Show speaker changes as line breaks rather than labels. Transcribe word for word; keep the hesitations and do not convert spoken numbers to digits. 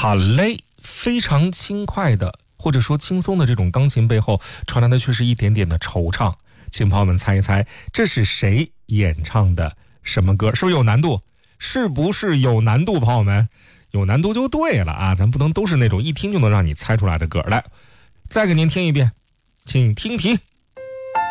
好嘞，非常轻快的或者说轻松的这种钢琴背后传来的却是一点点的惆怅。请朋友们猜一猜，这是谁演唱的什么歌？是不是有难度？是不是有难度？朋友们，有难度就对了啊，咱不能都是那种一听就能让你猜出来的歌。来，再给您听一遍，请听题。